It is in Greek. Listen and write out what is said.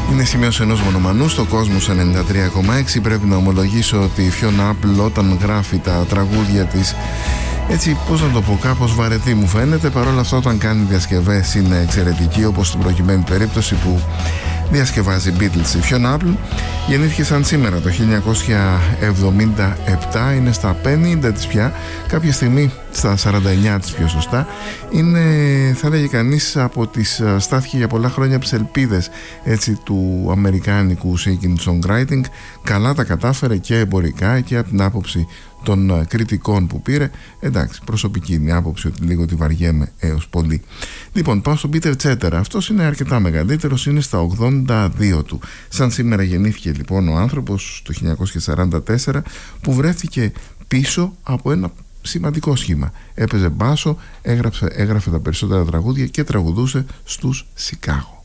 Είναι σημείωση ενός μονομανού στο Κόσμος 93,6. Πρέπει να ομολογήσω ότι η Fiona Apple όταν γράφει τα τραγούδια της, έτσι πώς να το πω, κάπως βαρετή μου φαίνεται. Παρ' όλα αυτά όταν κάνει διασκευές είναι εξαιρετική, όπως στην προκειμένη περίπτωση που διασκευάζει Beatles. Η Fiona Apple γεννήθηκε σαν σήμερα το 1977, είναι στα 50 της πια, κάποια στιγμή στα 49 της πιο σωστά. Είναι, θα λέγει κανείς, από τις στάθηκε για πολλά χρόνια από τις ελπίδες, έτσι, του αμερικάνικου singing songwriting. Καλά τα κατάφερε και εμπορικά και από την άποψη των κριτικών που πήρε. Εντάξει, προσωπική είναι η άποψη ότι λίγο τη βαριέμαι έως πολύ. Λοιπόν, πάω στον Peter Cetera. Αυτός είναι αρκετά μεγαλύτερος, είναι στα 82 του. Σαν σήμερα γεννήθηκε λοιπόν ο άνθρωπος το 1944, που βρέθηκε πίσω από ένα σημαντικό σχήμα. Έπαιζε μπάσο, έγραφε τα περισσότερα τραγούδια και τραγουδούσε στους Σικάγο.